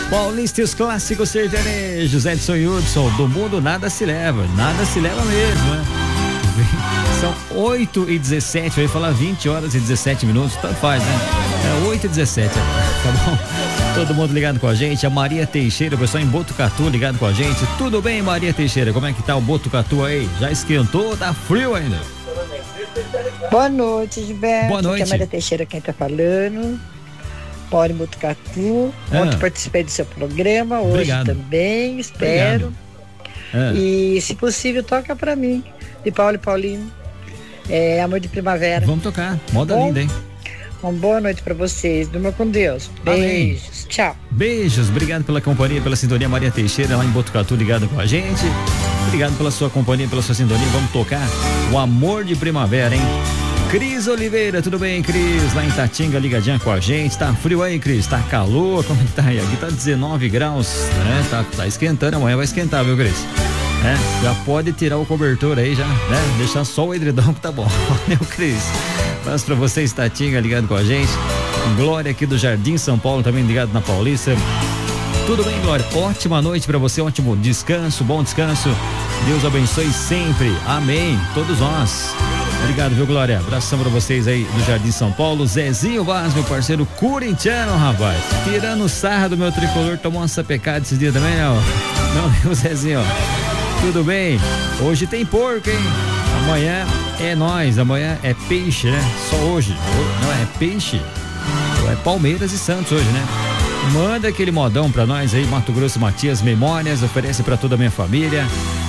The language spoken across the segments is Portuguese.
Paulista e os clássicos sertanejos, Edson e Hudson, do mundo nada se leva mesmo, né? São 8h17, eu ia falar 20h17, tanto faz, né? É 8h17, tá bom? Todo mundo ligado com a gente, a Maria Teixeira, o pessoal em Botucatu ligado com a gente. Tudo bem, Maria Teixeira? Como é que tá o Botucatu aí? Já esquentou? Tá frio ainda? Boa noite, Gilberto. Boa noite. Aqui é a Maria Teixeira quem tá falando. Moro em Botucatu. Ontem participei do seu programa, hoje Obrigado. Também, espero. E, se possível, toca pra mim, de Paulo e Paulinho. Amor de Primavera. Vamos tocar, moda linda, hein? Uma boa noite pra vocês, durma com Deus. Beijos, Amém. Tchau. Beijos, obrigado pela companhia, pela sintonia. Maria Teixeira lá em Botucatu ligado com a gente. Obrigado pela sua companhia, pela sua sintonia. Vamos tocar o Amor de Primavera, hein? Cris Oliveira, tudo bem, Cris? Lá em Tatinga, ligadinha com a gente. Tá frio aí, Cris? Tá calor? Como é que tá aí? Aqui tá 19 graus, né? Tá esquentando, amanhã vai esquentar, viu, Cris? Já pode tirar o cobertor aí já, né? Deixar só o edredom que tá bom. Valeu, Cris. Abraço pra vocês, Tatinga, ligado com a gente. Glória aqui do Jardim São Paulo, também ligado na Paulista. Tudo bem, Glória? Ótima noite pra você, ótimo descanso, bom descanso. Deus abençoe sempre. Amém. Todos nós. Obrigado, viu, Glória? Abração pra vocês aí do Jardim São Paulo. Zezinho Vaz, meu parceiro corintiano, rapaz. Tirando sarra do meu tricolor, tomou uma sapecada esses dias também, ó. Não, meu Zezinho, ó. Tudo bem? Hoje tem porco, hein? Amanhã é nós, amanhã é peixe, né? Só hoje. Não, é peixe. É Palmeiras e Santos hoje, né? Manda aquele modão pra nós aí, Mato Grosso Matias Memórias, oferece pra toda a minha família.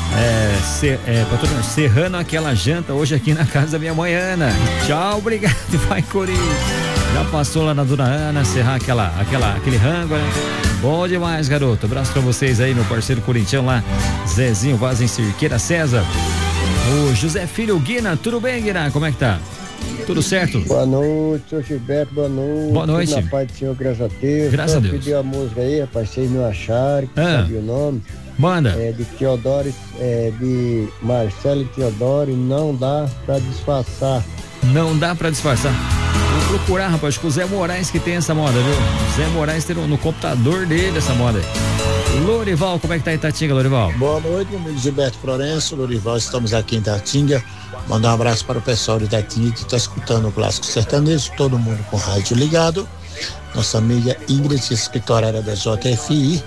Pra todo mundo, serrando aquela janta hoje aqui na casa da minha mãe Ana. Tchau, obrigado, vai Corinthians. Já passou lá na Dona Ana, serrar aquele rango, né? Bom demais, garoto. Abraço pra vocês aí, meu parceiro corintiano lá, Zezinho Vaz em Cirqueira César. O José Filho Guina, tudo bem, Guina? Como é que tá? Tudo certo? Boa noite, seu Gilberto, boa noite. Boa noite. Tudo na paz do Senhor, graças a Deus. Graças a Deus. Pedi a música aí, rapaz, vocês não acharam, que sabia o nome. Manda. De Teodoro, de Marcelo e Teodoro, não dá pra disfarçar. Não dá pra disfarçar. Vou procurar, rapaz, acho que o Zé Moraes que tem essa moda, viu? O Zé Moraes tem no computador dele essa moda aí. Lorival, como é que tá em Tatinga, Lorival? Boa noite, meu amigo Gilberto Florencio, Lorival, estamos aqui em Tatinga. Mandar um abraço para o pessoal de Tatinga que está escutando o Clássico Sertanejo, todo mundo com rádio ligado. Nossa amiga Ingrid, escritorária da JFI.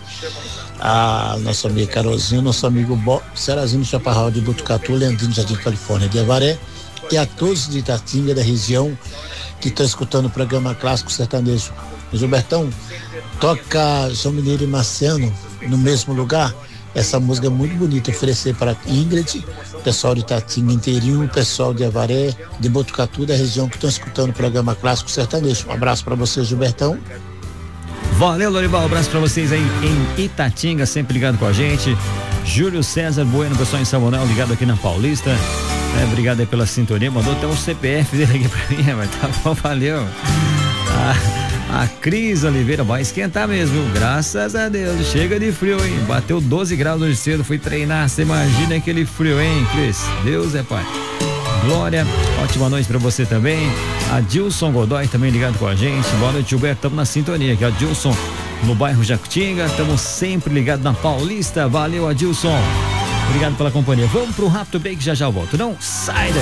A nossa amiga Carolzinha, nosso amigo Serazinho Chaparral de Botucatu, Leandrino Jardim Califórnia de Avaré. E a todos de Tatinga, da região, que estão escutando o programa Clássico Sertanejo. Gilbertão, toca João Mineiro e Marciano no mesmo lugar. Essa música é muito bonita, oferecer para Ingrid, pessoal de Tatinga inteirinho, pessoal de Avaré, de Botucatu, da região, que estão escutando o programa Clássico Sertanejo. Um abraço para você, Gilbertão. Valeu, Lorival, abraço pra vocês aí em Itatinga, sempre ligado com a gente. Júlio César Bueno, pessoal em São Manuel, ligado aqui na Paulista. Obrigado aí pela sintonia, mandou até um CPF dele aqui pra mim, mas tá bom, valeu. A Cris Oliveira vai esquentar mesmo, viu? Graças a Deus, chega de frio, hein? Bateu 12 graus hoje cedo, fui treinar, você imagina aquele frio, hein, Cris? Deus é pai. Glória, ótima noite pra você também. A Dilson Godoy também ligado com a gente. Boa noite, Gilberto, estamos na sintonia aqui. A Dilson no bairro Jacutinga, estamos sempre ligados na Paulista. Valeu, Adilson. Obrigado pela companhia. Vamos pro rápido break, já já eu volto. Não sai daí.